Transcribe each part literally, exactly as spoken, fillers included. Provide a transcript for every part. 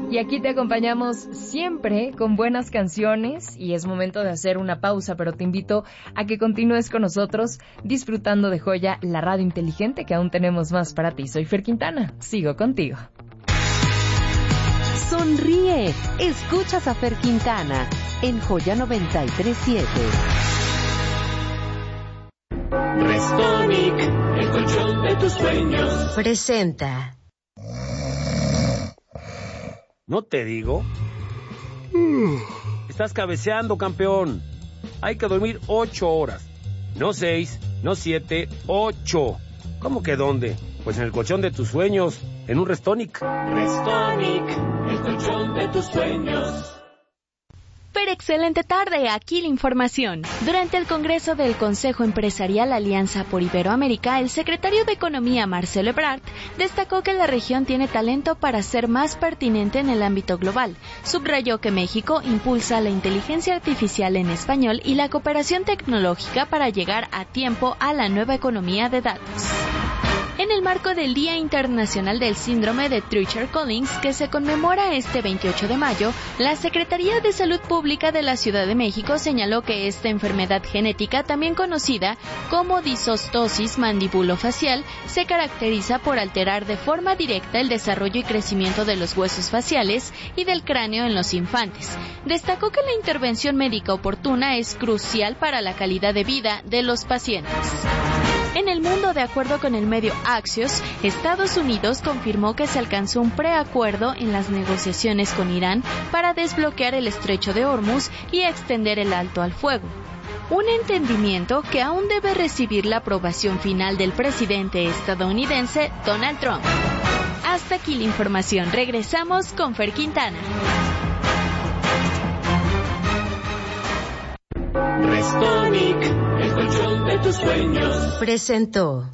Y aquí te acompañamos siempre con buenas canciones y es momento de hacer una pausa, pero te invito a que continúes con nosotros disfrutando de Joya, la radio inteligente, que aún tenemos más para ti. Soy Fer Quintana, sigo contigo. Sonríe, escuchas a Fer Quintana en Joya noventa y tres punto siete. Restonic, el colchón de tus sueños, presenta. ¿No te digo? Estás cabeceando, campeón. Hay que dormir ocho horas. No seis, no siete, ocho. ¿Cómo que dónde? Pues en el colchón de tus sueños, en un Restonic. Restonic, el colchón de tus sueños. Pero excelente tarde, aquí la información. Durante el Congreso del Consejo Empresarial Alianza por Iberoamérica, el secretario de Economía, Marcelo Ebrard, destacó que la región tiene talento para ser más pertinente en el ámbito global. Subrayó que México impulsa la inteligencia artificial en español y la cooperación tecnológica para llegar a tiempo a la nueva economía de datos. En el marco del Día Internacional del Síndrome de Treacher-Collins, que se conmemora este veintiocho de mayo, la Secretaría de Salud Pública de la Ciudad de México señaló que esta enfermedad genética, también conocida como disostosis mandibulofacial, se caracteriza por alterar de forma directa el desarrollo y crecimiento de los huesos faciales y del cráneo en los infantes. Destacó que la intervención médica oportuna es crucial para la calidad de vida de los pacientes. En el mundo, de acuerdo con el medio Axios, Estados Unidos confirmó que se alcanzó un preacuerdo en las negociaciones con Irán para desbloquear el estrecho de Hormuz y extender el alto al fuego. Un entendimiento que aún debe recibir la aprobación final del presidente estadounidense Donald Trump. Hasta aquí la información. Regresamos con Fer Quintana. Restonic, el colchón de tus sueños, presentó.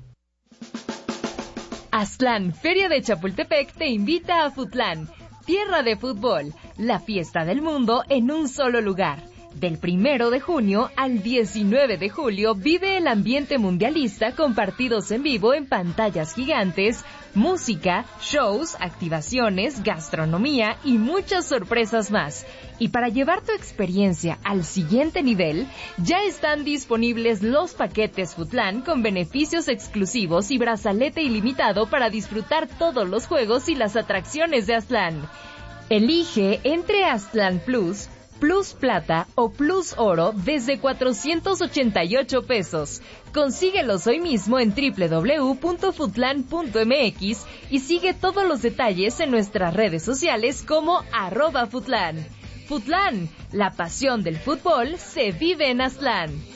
Aztlán, Feria de Chapultepec, te invita a Futlán, tierra de fútbol, la fiesta del mundo en un solo lugar. Del primero de junio al diecinueve de julio vive el ambiente mundialista con partidos en vivo en pantallas gigantes, música, shows, activaciones, gastronomía y muchas sorpresas más. Y para llevar tu experiencia al siguiente nivel, ya están disponibles los paquetes Futlán con beneficios exclusivos y brazalete ilimitado para disfrutar todos los juegos y las atracciones de Aztlán. Elige entre Aztlán Plus, Plus Plata o Plus Oro desde cuatrocientos ochenta y ocho pesos. Consíguelos hoy mismo en doble u doble u doble u punto futlan punto m x y sigue todos los detalles en nuestras redes sociales como arroba Futlán. Futlán, la pasión del fútbol se vive en Aztlán.